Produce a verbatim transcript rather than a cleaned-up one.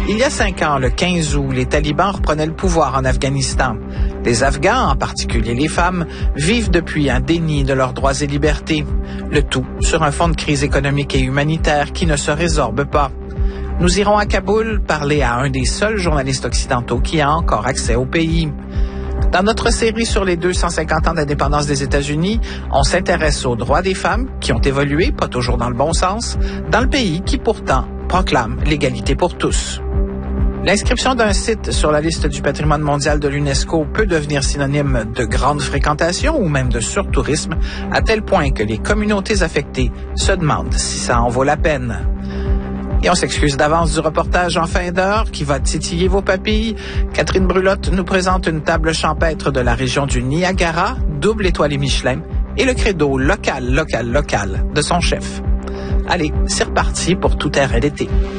Il y a cinq ans, le quinze août, les talibans reprenaient le pouvoir en Afghanistan. Les Afghans, en particulier les femmes, vivent depuis un déni de leurs droits et libertés. Le tout sur un fond de crise économique et humanitaire qui ne se résorbe pas. Nous irons à Kaboul parler à un des seuls journalistes occidentaux qui a encore accès au pays. Dans notre série sur les deux cent cinquante ans d'indépendance des États-Unis, on s'intéresse aux droits des femmes qui ont évolué, pas toujours dans le bon sens, dans le pays qui pourtant proclame l'égalité pour tous. L'inscription d'un site sur la liste du patrimoine mondial de l'UNESCO peut devenir synonyme de grande fréquentation ou même de surtourisme, à tel point que les communautés affectées se demandent si ça en vaut la peine. Et on s'excuse d'avance du reportage en fin d'heure qui va titiller vos papilles. Catherine Brulotte nous présente une table champêtre de la région du Niagara, double étoilée Michelin, et le credo local, local, local de son chef. Allez, c'est reparti pour tout air et l'été.